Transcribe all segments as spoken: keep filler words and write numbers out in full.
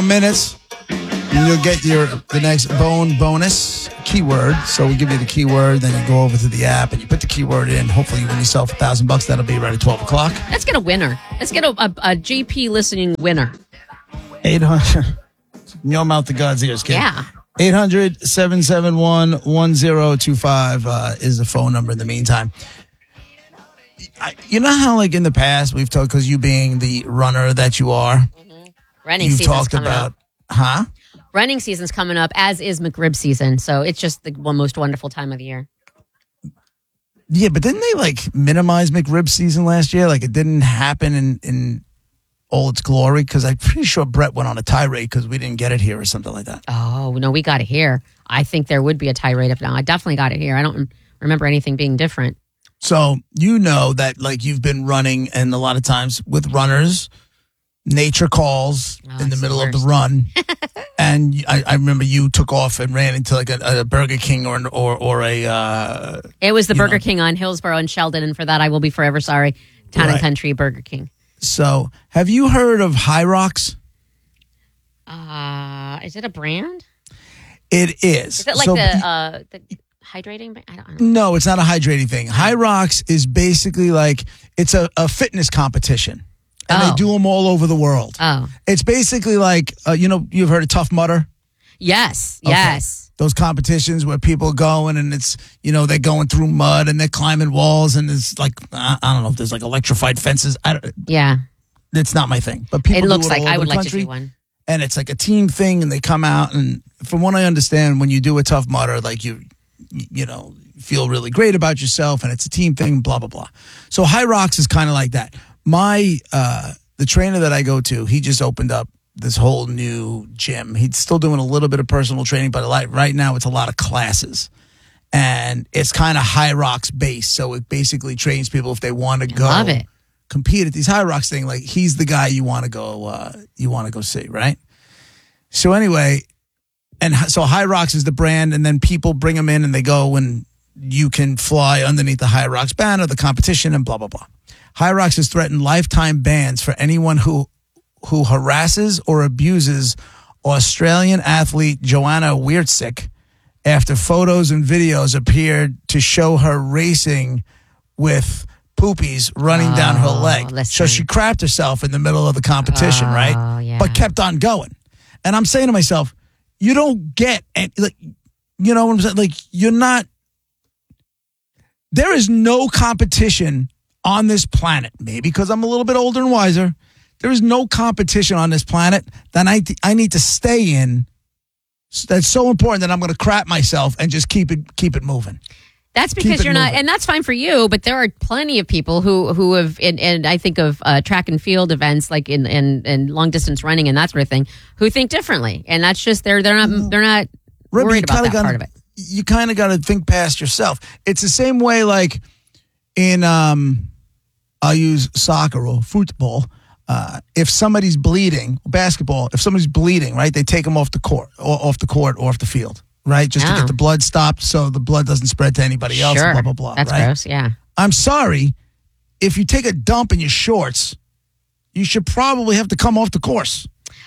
more minutes, and you'll get your the next bone bonus keyword. So we give you the keyword, then you go over to the app and you put the keyword in. Hopefully you win yourself a thousand bucks. That'll be right at twelve o'clock. Let's get a winner. Let's get a, a, a G P listening winner. eight hundred Your mouth to God's ears, kid. Yeah. eight hundred, seven seven one, one zero two five uh, is the phone number in the meantime. I, you know how, like, in the past, we've talked, because you being the runner that you are, mm-hmm. running you've season's talked coming about, up. huh? Running season's coming up, as is McRib season. So it's just the one most wonderful time of the year. Yeah, but didn't they, like, minimize McRib season last year? Like, it didn't happen in, in all its glory? Because I'm pretty sure Brett went on a tirade because we didn't get it here or something like that. Oh, no, we got it here. I think there would be a tirade if now. I definitely got it here. I don't remember anything being different. So you know that, like, you've been running, and a lot of times with runners, nature calls oh, in the middle the of the run. And I, I remember you took off and ran into like a, a Burger King or or or a. Uh, it was the Burger know. King on Hillsborough and Sheldon, and for that I will be forever sorry. Town Right. and Country Burger King. So, have you heard of High Rocks? Uh, is it a brand? It is. Is it like so, the uh the hydrating? I don't know. No, it's not a hydrating thing. High Rocks is basically like it's a, a fitness competition, and Oh. they do them all over the world. Oh, It's basically like uh, you know you've heard of Tough Mudder. yes, Okay. yes. Those competitions where people are going and it's, you know, they're going through mud and they're climbing walls and it's like, I, I don't know if there's like electrified fences. I don't, Yeah, it's not my thing. But people it do looks it like all I over would the like to country, do one. and it's like a team thing and they come out. And from what I understand, when you do a Tough Mudder, like you, you know, feel really great about yourself and it's a team thing, blah, blah, blah. So High Rocks is kind of like that. My, uh, the trainer that I go to, he just opened up this whole new gym. He's still doing a little bit of personal training, but like right now it's a lot of classes. And it's kind of High Rocks based. So it basically trains people if they want to go Love it. compete at these High Rocks thing. Like he's the guy you want to go, uh, you want to go see, right? So anyway, and so High Rocks is the brand, and then people bring them in and they go and you can fly underneath the High Rocks banner, the competition, and blah, blah, blah. High Rocks has threatened lifetime bans for anyone who who harasses or abuses Australian athlete Joanna Wiertzik after photos and videos appeared to show her racing with poopies running Oh, down her leg. So listen. she crapped herself in the middle of the competition, Oh, right? yeah. But kept on going. And I'm saying to myself, you don't get, any, like, you know what I'm saying? Like, you're not, there is no competition on this planet, maybe because I'm a little bit older and wiser. There is no competition on this planet that I, I need to stay in. That's so important that I'm going to crap myself and just keep it keep it moving. That's Keep because it you're not, moving. and that's fine for you. But there are plenty of people who who have, and, and I think of uh, track and field events, like in in, in long distance running and that sort of thing, who think differently, and that's just they're they're not they're not Ribby, worried you about kinda that gotta- part of it. You kind of got to think past yourself. It's the same way, like in um, I'll use soccer or football. Uh, if somebody's bleeding, basketball, if somebody's bleeding, right, they take them off the court, or off the court, or off the field, right, just to Oh. get the blood stopped, so the blood doesn't spread to anybody else. Sure, Blah blah blah. that's right? gross. Yeah. I'm sorry, if you take a dump in your shorts, you should probably have to come off the course.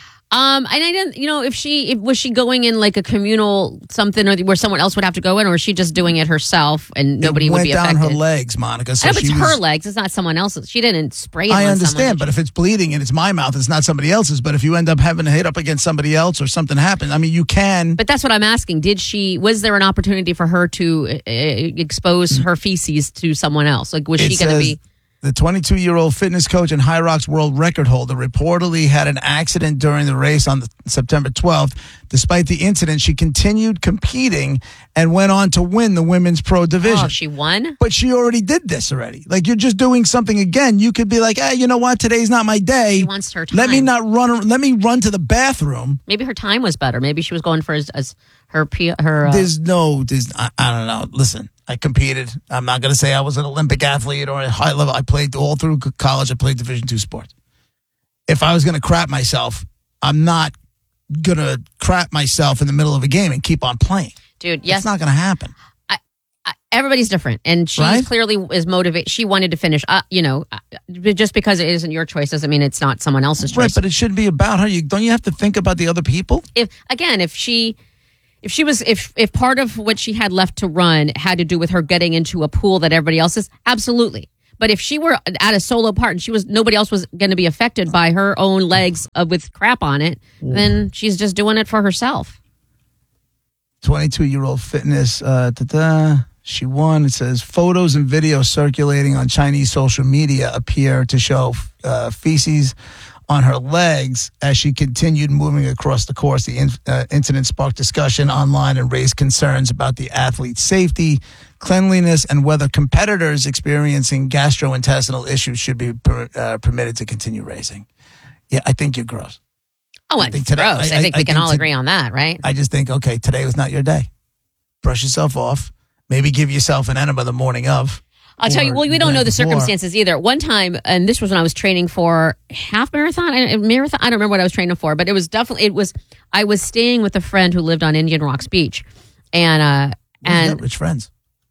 Um, and I didn't, you know, if she if, was she going in like a communal something, or where someone else would have to go in, or is she just doing it herself and nobody it would went be down affected? her legs, Monica. So I know, but she it's was, her legs. It's not someone else's. She didn't spray it I on understand, someone. but if it's bleeding and it's my mouth, it's not somebody else's. But if you end up having to hit up against somebody else or something happens, I mean, you can. But that's what I'm asking. Did she? Was there an opportunity for her to uh, expose her feces to someone else? Like, was It she going to says be? the twenty-two-year-old fitness coach and High Rocks world record holder reportedly had an accident during the race on the, September twelfth. Despite the incident, she continued competing and went on to win the women's pro division. Oh, she won. But she already did this already. Like, you're just doing something again. You could be like, hey, you know what? Today's not my day. She wants her time. Let me not run. Let me run to the bathroom. Maybe her time was better. Maybe she was going for as, as her P- her. Uh, There's no, there's, I, I don't know. Listen, I competed. I'm not going to say I was an Olympic athlete or a high level. I played all through college. I played Division two sports. If I was going to crap myself, I'm not going to crap myself in the middle of a game and keep on playing. dude, yes. It's not going to happen. I, Everybody's different, and she Right? clearly is motivated. She wanted to finish. Uh, you know, uh, just because it isn't your choice doesn't mean it's not someone else's choice. Right, but it shouldn't be about her. You don't you have to think about the other people? If again, if she, if she was, if if part of what she had left to run had to do with her getting into a pool that everybody else is, absolutely. But if she were at a solo part and she was nobody else was going to be affected by her own legs uh, with crap on it, then she's just doing it for herself. twenty-two-year-old fitness. Uh, da-da. She won. It says photos and videos circulating on Chinese social media appear to show uh, feces on her legs as she continued moving across the course. The in, uh, incident sparked discussion online and raised concerns about the athlete's safety, cleanliness, and whether competitors experiencing gastrointestinal issues should be per, uh, permitted to continue racing. Yeah, I think you're gross. Oh, I and think today- gross. I, I- think I we can think all to- agree on that, right? I just think, okay, today was not your day. Brush yourself off. Maybe give yourself an enema the morning of. I'll tell you, or well, we don't the know the night before. circumstances either. One time, and this was when I was training for half marathon, I- marathon. I don't remember what I was training for, but it was definitely, it was, I was staying with a friend who lived on Indian Rocks Beach. And, uh, Who's and, that, rich friends.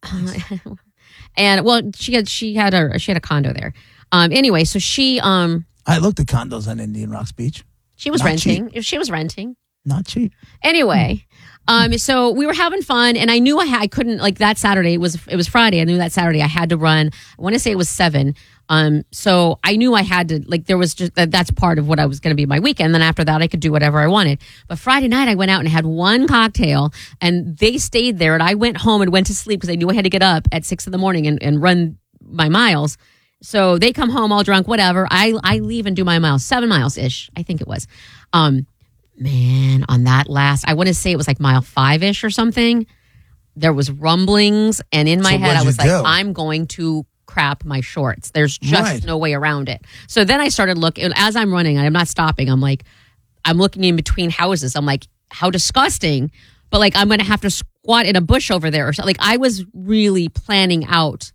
and well, she had, she had a, she had a condo there. Um, anyway, so she, um, I looked at condos on Indian Rocks Beach. she was Not renting. She was renting. Not cheap. Anyway, um, so we were having fun, and I knew I, had, I couldn't like that Saturday. It was it was Friday. I knew that Saturday I had to run. I want to say it was seven. Um, so I knew I had to like there was just that, that's part of what I was going to be my weekend. Then after that, I could do whatever I wanted. But Friday night, I went out and had one cocktail, and they stayed there, and I went home and went to sleep because I knew I had to get up at six in the morning and, and run my miles. So they come home all drunk, whatever. I I leave and do my miles, seven miles ish, I think it was. Um, Man, on that last, I want to say it was like mile five ish or something. There was rumblings, and in my So head, I what'd was you like, do? I'm going to crap my shorts. There's just Right. no way around it. So then I started looking, as I'm running, I'm not stopping. I'm like, I'm looking in between houses. I'm like, how disgusting. But like, I'm going to have to squat in a bush over there or something. Like, I was really planning out.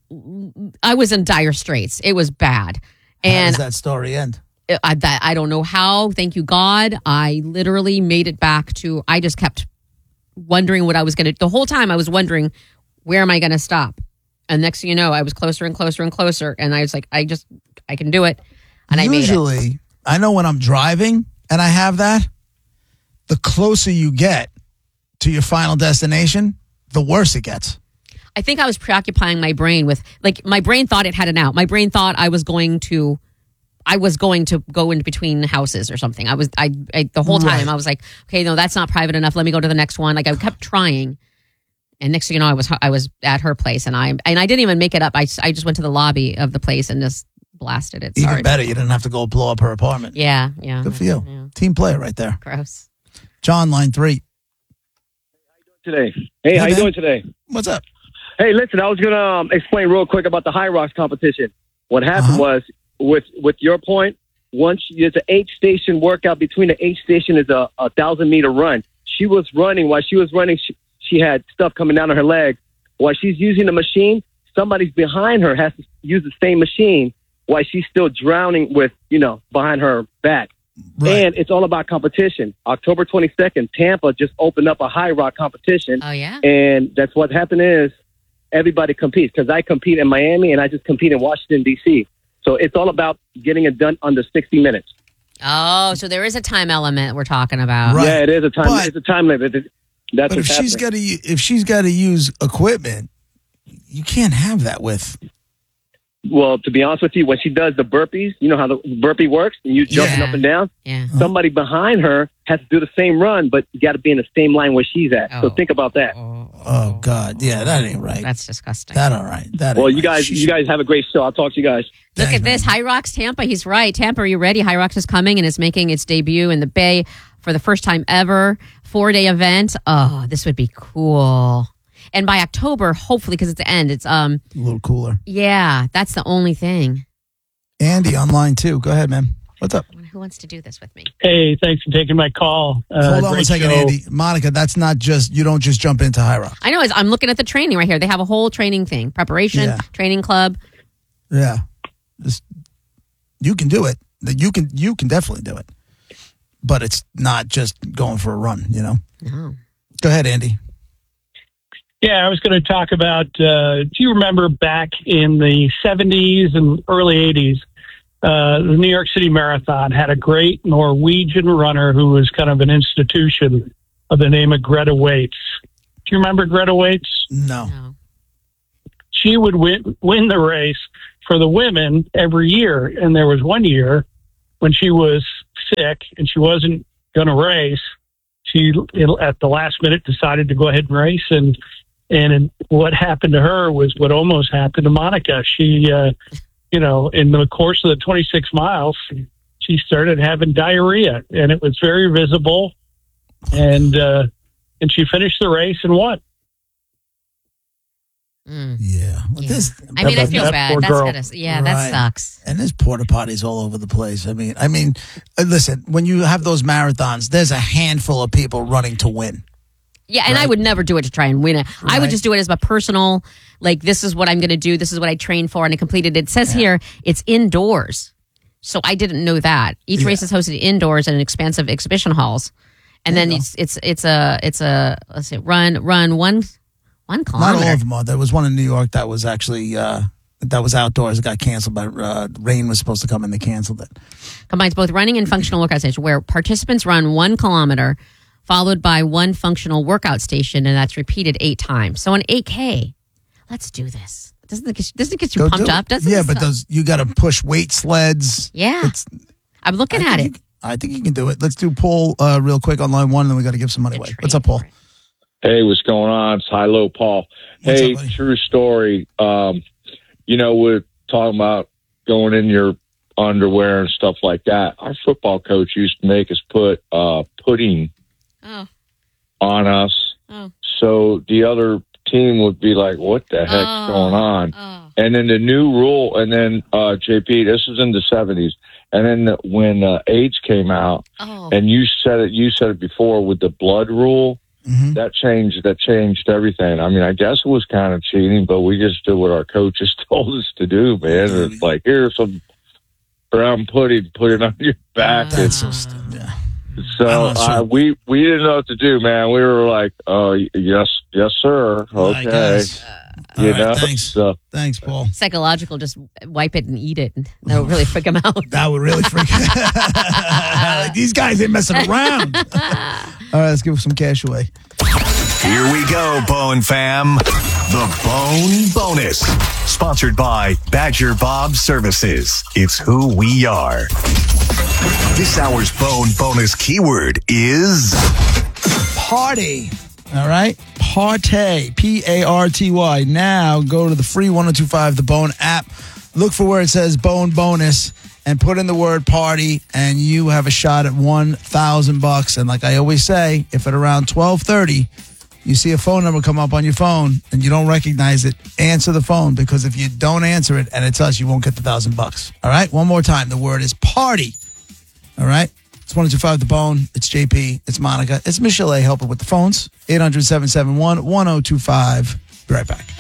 I was in dire straits. It was bad. How And does that story end? I, that I don't know how. Thank you, God. I literally made it back to. I just kept wondering what I was going to. The whole time I was wondering, where am I going to stop? And next thing you know, I was closer and closer and closer, and I was like, I just, I can do it, and I made it. Usually, I know when I'm driving and I have that, the closer you get to your final destination, the worse it gets. I think I was preoccupying my brain with like my brain thought it had an out. My brain thought I was going to. I was going to go in between houses or something. I was, I, I the whole time Right. I was like, okay, no, that's not private enough. Let me go to the next one. Like I kept trying, and next thing you know, I was, I was at her place, and I, and I didn't even make it up. I, I just went to the lobby of the place and just blasted it. Even Sorry. better, you didn't have to go blow up her apartment. Yeah, yeah. Good for you. Yeah. Team player right there. Gross. John, line three. Today. Hey, Hey, how you man. doing today? What's up? Hey, listen, I was gonna um, explain real quick about the High Rocks competition. What happened Uh-huh. was, with with your point, once there's an eight station workout. Between the eight station is a, a thousand meter run. She was running. While she was running, she, she had stuff coming down on her leg. While she's using the machine, somebody's behind her has to use the same machine while she's still drowning with, you know, behind her back. Right. And it's all about competition. October twenty-second, Tampa just opened up a High Rock competition. Oh yeah. And that's what happened is everybody competes, because I compete in Miami and I just compete in Washington, D C. So it's all about getting it done under sixty minutes. Oh, so there is a time element we're talking about. Right. Yeah, it is a time. But- it's a time limit. It- That's But if what's she's happening. got to if she's got to use equipment, you can't have that with. Well, to be honest with you, when she does the burpees, you know how the burpee works, and you jumping Yeah. up and down. Yeah. Somebody behind her has to do the same run, but you got to be in the same line where she's at. So Oh. think about that. Oh God, yeah, that ain't right. That's disgusting. That all right. That Well, ain't you right. guys, She you should- guys have a great show. I'll talk to you guys. Look Thanks, at this. man. High Rocks Tampa. He's right. Tampa, are you ready? High Rocks is coming and it's making its debut in the Bay for the first time ever. Four day event. Oh, this would be cool. And by October, hopefully, because it's the end, it's, um, a little cooler. yeah, that's the only thing. Andy on line two. Go ahead, man. What's up? Who wants to do this with me? Hey, thanks for taking my call. Uh, Hold on a great second, show. Andy. Monica, that's not just you don't just jump into High Rock. I know. It's, I'm looking at the training right here. They have a whole training thing, preparation, Yeah. training club. Yeah, just you can do it. You can you can definitely do it, but it's not just going for a run. You know. No. Go ahead, Andy. Yeah, I was going to talk about, uh, do you remember back in the seventies and early eighties, uh, the New York City Marathon had a great Norwegian runner who was kind of an institution of the name of Greta Waitz. Do you remember Greta Waitz? No. No. She would win, win the race for the women every year. And there was one year when she was sick and she wasn't going to race. She, at the last minute, decided to go ahead and race. And, and what happened to her was what almost happened to Monica. She, uh, you know, in the course of the twenty-six miles, she started having diarrhea, and it was very visible. And, uh, and she finished the race and won. Mm. Yeah. Well, Yeah. this- I mean, I that- feel that bad. poor That's girl. gotta, yeah, that Right. sucks. And there's porta potties all over the place. I mean, I mean, uh, listen, when you have those marathons, there's a handful of people running to win. Yeah, and I Right. would never do it to try and win it. I would Right. just do it as my personal, like, this is what I'm going to do. This is what I trained for, and I completed it. It says here it's indoors. So I didn't know that. Each Yeah. race is hosted indoors in expansive exhibition halls. And There then you it's it's it's a it's a let's see run run one one Not kilometer. all of them are. There was one in New York that was actually uh, that was outdoors. It got canceled, but uh, rain was supposed to come and they canceled it. Combines both running and functional workout station, where participants run one kilometer, followed by one functional workout station, and that's repeated eight times. So an eight K. Let's do this. Doesn't it get you, doesn't it get you Go pumped do it. up? Doesn't yeah, it? but those you got to push weight sleds. Yeah. It's, I'm looking I at think it. you- I think you can do it. Let's do Paul uh, real quick on line one, and then we got to give some money away. What's up, Paul? Hey, what's going on? It's High-Low Paul. What's Hey, up, buddy? true story. Um, you know, we're talking about going in your underwear and stuff like that. Our football coach used to make us put uh, pudding Oh, on us. oh, So the other team would be like, what the heck's Oh. going on? oh. And then the new rule, and then uh, J P, this was in the seventies. And then the, when uh, AIDS came out, Oh, and you said it, you said it before with the blood rule, Mhm. that changed, that changed everything. I mean, I guess it was kind of cheating, but we just did what our coaches told us to do, man. It's like, here's some brown pudding, put it on your back. That's so Ah. st- yeah. So I'm not sure. uh, we we didn't know what to do, man. We were like, oh, y- yes, yes, sir. I Okay. guess. All You right, know, thanks. so Thanks, Paul. psychological. Just wipe it and eat it. And that'll really freak them out. That would really freak. Like, these guys ain't messing around. All right, let's give some cash away. Here we go, Bone Fam. The Bone Bonus. Sponsored by Badger Bob Services. It's who we are. This hour's Bone Bonus keyword is Party. All right. Party. P A R T Y. Now go to the free one oh two five The Bone app. Look for where it says Bone Bonus and put in the word party, and you have a shot at one thousand bucks. And like I always say, if at around twelve thirty you see a phone number come up on your phone and you don't recognize it, answer the phone, because if you don't answer it and it's us, you won't get the thousand bucks. All right. One more time. The word is party. All right. It's one oh two five The Bone. It's J P. It's Monica. It's Michelle A. helping with the phones. eight hundred, seven seven one, one oh two five. Be right back.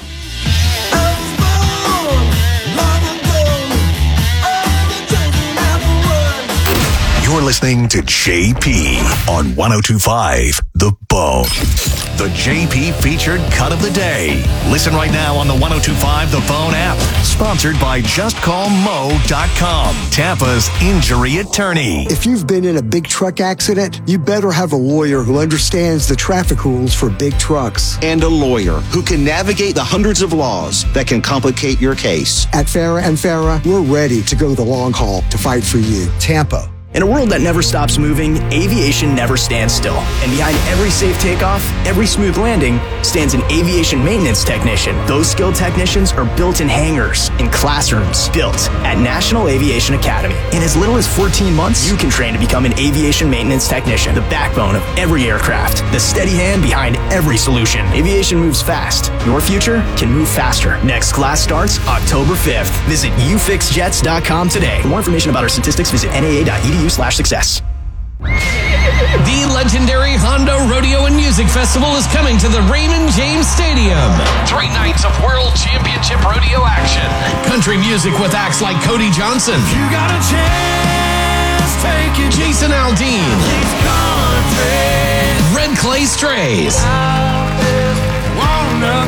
You're listening to J P on one oh two five The Bone. The J P featured cut of the day. Listen right now on the one oh two five The Bone app. Sponsored by just call mo dot com, Tampa's injury attorney. If you've been in a big truck accident, you better have a lawyer who understands the traffic rules for big trucks. And a lawyer who can navigate the hundreds of laws that can complicate your case. At Farah and Farah, we're ready to go the long haul to fight for you. Tampa. In a world that never stops moving, aviation never stands still. And behind every safe takeoff, every smooth landing, stands an aviation maintenance technician. Those skilled technicians are built in hangars, in classrooms, built at National Aviation Academy. In as little as fourteen months, you can train to become an aviation maintenance technician, the backbone of every aircraft, the steady hand behind every solution. Aviation moves fast. Your future can move faster. Next class starts October fifth. Visit u fix jets dot com today. For more information about our statistics, visit N A A dot E D U slash success. The legendary Honda Rodeo and Music Festival is coming to the Raymond James Stadium. Three nights of World Championship Rodeo action. Country music with acts like Cody Johnson. You got a chance, take it. Jason Aldean. Red Clay Strays.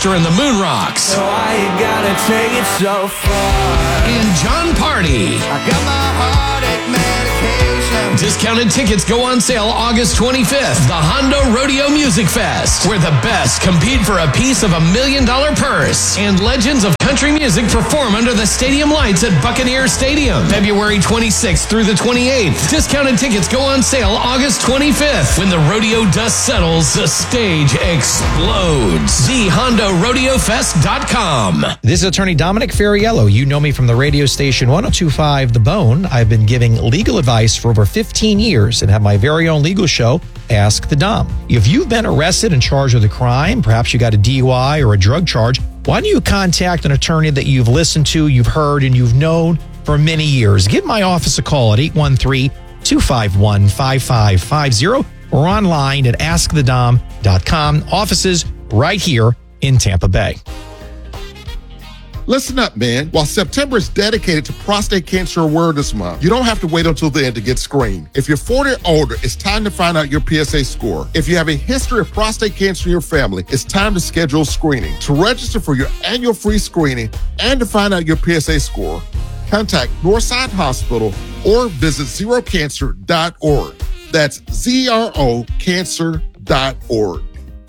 Sylvester and the Moon Rocks. So why you gotta take it so far? And John Party. I got my heartache medication. Discounted tickets go on sale August twenty-fifth. The Hondo Rodeo Music Fest, where the best compete for a piece of a million dollar purse. And legends of country music perform under the stadium lights at Buccaneer Stadium, February twenty-sixth through the twenty-eighth. Discounted tickets go on sale August twenty-fifth. When the rodeo dust settles, the stage explodes. the hondo rodeo fest dot com. This is Attorney Dominic Ferriello. You know me from the radio station one oh two point five The Bone. I've been giving legal advice for over fifteen years and have my very own legal show, Ask the Dom. If you've been arrested and charged with a crime, perhaps you got a D U I or a drug charge, why don't you contact an attorney that you've listened to, you've heard, and you've known for many years? Give my office a call at eight one three, two five one, five five five zero or online at ask the dom dot com. Offices right here in Tampa Bay. Listen up, man. While September is dedicated to Prostate Cancer Awareness Month, you don't have to wait until then to get screened. If you're forty or older, it's time to find out your P S A score. If you have a history of prostate cancer in your family, it's time to schedule screening. To register for your annual free screening and to find out your P S A score, contact Northside Hospital or visit zero cancer dot org. That's Z R O cancer dot org.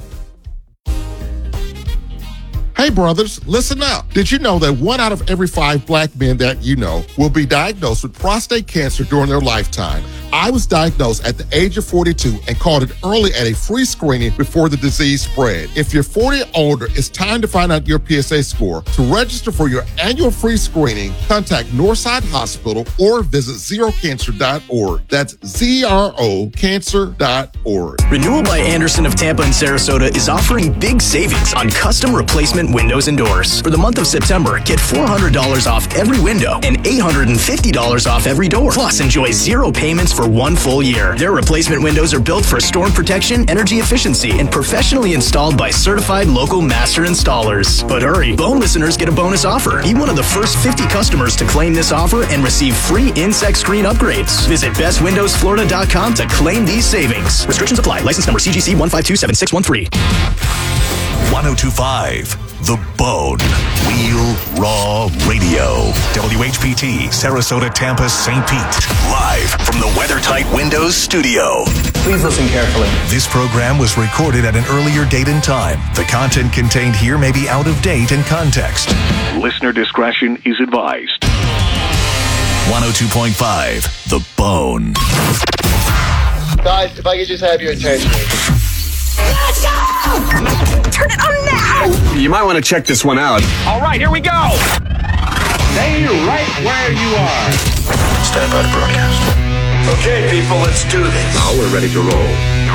Hey, brothers, listen up. Did you know that one out of every five black men that you know will be diagnosed with prostate cancer during their lifetime? I was diagnosed at the age of forty-two and caught it early at a free screening before the disease spread. If you're forty or older, it's time to find out your P S A score. To register for your annual free screening, contact Northside Hospital or visit zero cancer dot org. That's Z R O cancer dot org. Renewal by Anderson of Tampa and Sarasota is offering big savings on custom replacement windows and doors. For the month of September, get four hundred dollars off every window and eight hundred fifty dollars off every door. Plus, enjoy zero payments for one full year. Their replacement windows are built for storm protection, energy efficiency, and professionally installed by certified local master installers. But hurry, Bone listeners get a bonus offer. Be one of the first fifty customers to claim this offer and receive free insect screen upgrades. Visit best windows florida dot com to claim these savings. Restrictions apply. License number C G C one five two seven six one three. one oh two point five The Bone. Real Raw Radio. W H P T, Sarasota, Tampa, Saint Pete. Live from the WeatherTight Windows studio. Please listen carefully. This program was recorded at an earlier date and time. The content contained here may be out of date and context. Listener discretion is advised. one oh two point five The Bone. Guys, if I could just have your attention. Let's go! Turn it on now! You might want to check this one out. All right, here we go! Stay right where you are. Stand by to broadcast. Okay, people, let's do this. Now we're ready to roll.